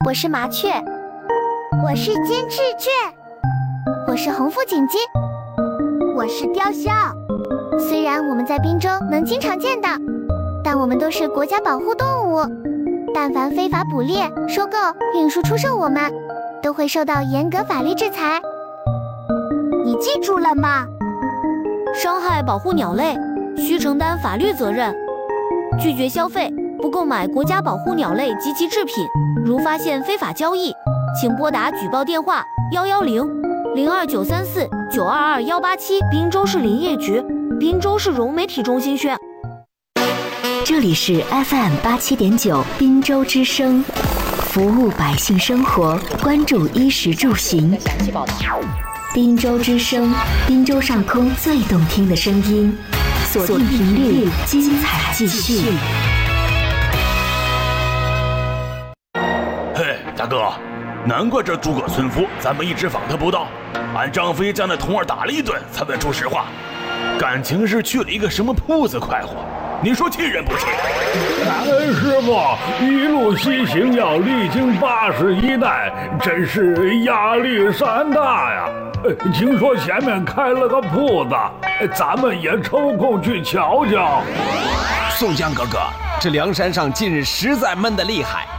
我是麻雀， 我是金翅雀， 我是红腹锦鸡， 我是雕鸮。 虽然我们在滨州能经常见到，但我们都是国家保护动物，但凡非法捕猎、收购、运输、出售我们，都会受到严格法律制裁。 你记住了吗？ 伤害保护鸟类，需承担法律责任。拒绝消费，不购买国家保护鸟类及其制品。如发现非法交易，请拨打举报电话110-02934-922-187。滨州市林业局，滨州市融媒体中心宣。 这里是 FM87.9滨州之声，服务百姓生活，关注衣食住行。滨州之声，滨州上空最动听的声音，锁定频率，精彩继续。 嘿，大哥，难怪这诸葛村夫咱们一直访他不到，俺张飞将那童儿打了一顿才问出实话，感情是去了一个什么铺子快活，你说气人不气？ 师傅一路西行要历经81代，真是压力山大呀。听说前面开了个铺子，咱们也抽空去瞧瞧。 宋江哥哥，这梁山上近日实在闷得厉害，